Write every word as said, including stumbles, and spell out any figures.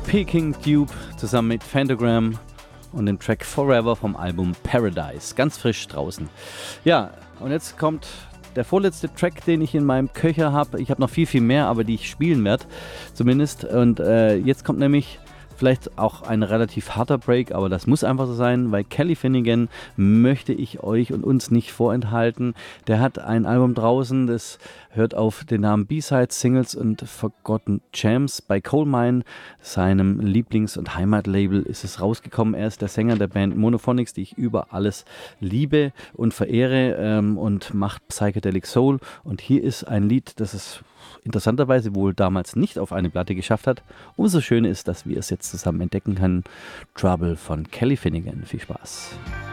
Peking Tube zusammen mit Phantogram und dem Track Forever vom Album Paradise. Ganz frisch draußen. Ja, und jetzt kommt der vorletzte Track, den ich in meinem Köcher habe. Ich habe noch viel, viel mehr, aber die ich spielen werde zumindest. Und äh, jetzt kommt nämlich vielleicht auch ein relativ harter Break, aber das muss einfach so sein, weil Kelly Finnegan möchte ich euch und uns nicht vorenthalten. Der hat ein Album draußen, das hört auf den Namen B-Sides, Singles und Forgotten Gems. Bei Coalmine, seinem Lieblings- und Heimatlabel, ist es rausgekommen. Er ist der Sänger der Band Monophonics, die ich über alles liebe und verehre, ähm, und macht Psychedelic Soul. Und hier ist ein Lied, das es interessanterweise wohl damals nicht auf eine Platte geschafft hat. Umso schöner ist, dass wir es jetzt zusammen entdecken können. Trouble von Kelly Finnegan. Viel Spaß.